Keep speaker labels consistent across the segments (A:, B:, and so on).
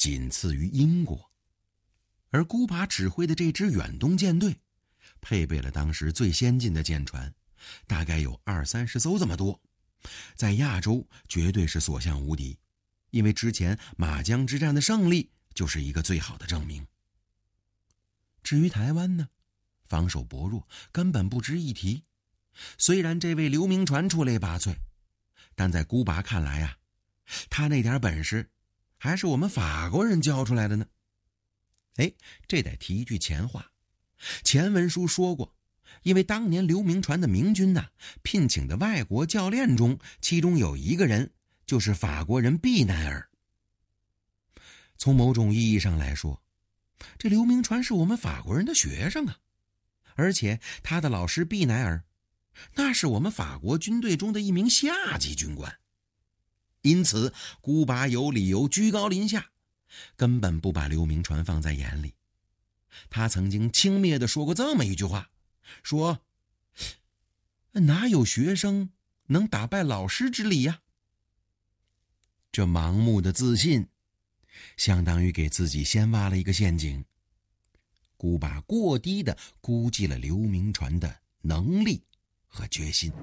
A: 仅次于英国。而孤拔指挥的这支远东舰队配备了当时最先进的舰船，大概有20-30艘这么多，在亚洲绝对是所向无敌，因为之前马江之战的胜利就是一个最好的证明。至于台湾呢，防守薄弱，根本不值一提。虽然这位刘铭传出类拔萃，但在孤拔看来啊，他那点本事还是我们法国人教出来的呢。这得提一句前话，前文书说过，因为当年刘铭传的明军聘请的外国教练中，其中有一个人就是法国人毕奈尔。从某种意义上来说，这刘铭传是我们法国人的学生啊，而且他的老师毕奈尔那是我们法国军队中的一名下级军官。因此孤拔有理由居高临下，根本不把刘铭传放在眼里。他曾经轻蔑地说过这么一句话，说哪有学生能打败老师之理呀？这盲目的自信相当于给自己先挖了一个陷阱。孤拔过低地估计了刘铭传的能力和决心。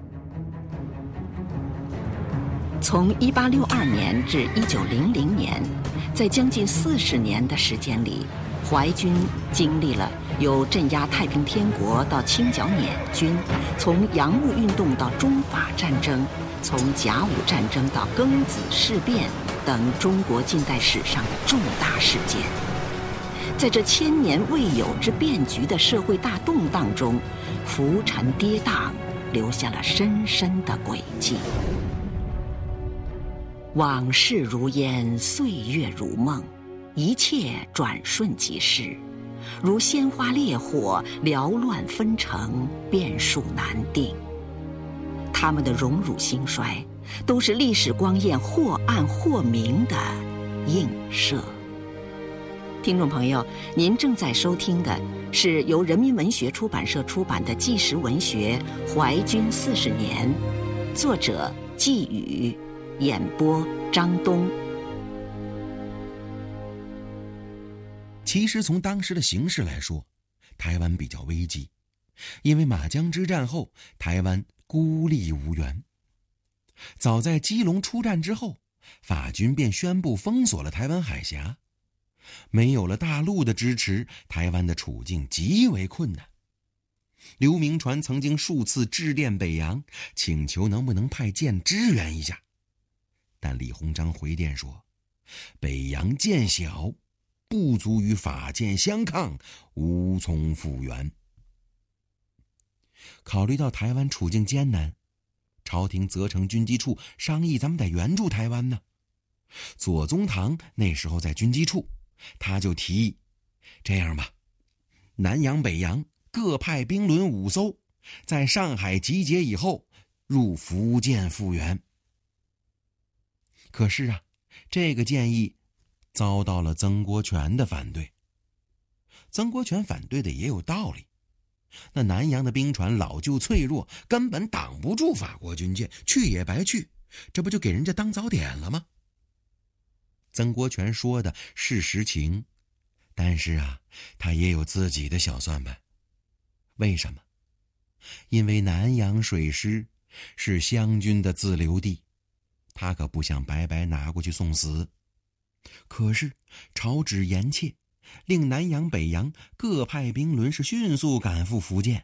B: 从1862年至1900年，在将近40年的时间里，淮军经历了由镇压太平天国到清剿捻军，从洋务运动到中法战争，从甲午战争到庚子事变等中国近代史上的重大事件。在这千年未有之变局的社会大动荡中，浮沉跌宕，留下了深深的轨迹。往事如烟，岁月如梦，一切转瞬即逝，如鲜花烈火，缭乱纷呈，变数难定。他们的荣辱兴衰，都是历史光焰或暗或明的映射。听众朋友，您正在收听的是由人民文学出版社出版的纪实文学《淮军40年》，作者季宇，演播张东。
A: 其实从当时的形势来说，台湾比较危机，因为马江之战后，台湾孤立无援。早在基隆出战之后，法军便宣布封锁了台湾海峡。没有了大陆的支持，台湾的处境极为困难。刘铭传曾经数次致电北洋，请求能不能派舰支援一下，但李鸿章回电说，北洋舰小，不足与法舰相抗，无从复援。考虑到台湾处境艰难，朝廷责成军机处商议咱们得援助台湾呢。左宗棠那时候在军机处，他就提议，这样吧，南洋北洋各派兵轮5艘，在上海集结以后入福建复员。可是这个建议遭到了曾国荃的反对。曾国荃反对的也有道理，那南洋的兵船老旧脆弱，根本挡不住法国军舰，去也白去，这不就给人家当早点了吗？曾国荃说的是实情，但是他也有自己的小算盘。为什么？因为南洋水师是湘军的自留地，他可不想白白拿过去送死。可是朝旨严切，令南洋北洋各派兵轮是迅速赶赴福建。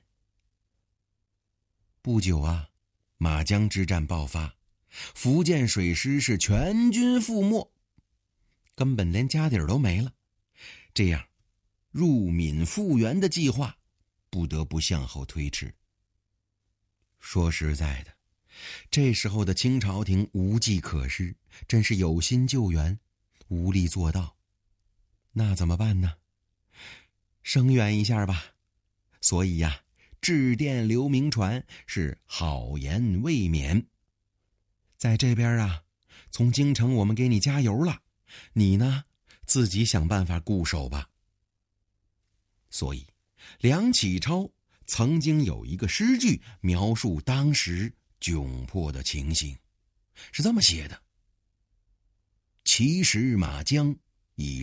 A: 不久马江之战爆发，福建水师是全军覆没，根本连家底儿都没了。这样入闽复员的计划不得不向后推迟。说实在的，这时候的清朝廷无计可施，真是有心救援，无力做到。那怎么办呢？声援一下吧。所以致电刘铭传是好言未免。在这边从京城我们给你加油了，你呢自己想办法固守吧。所以梁启超曾经有一个诗句描述当时窘迫的情形，是这么写的：其实马江已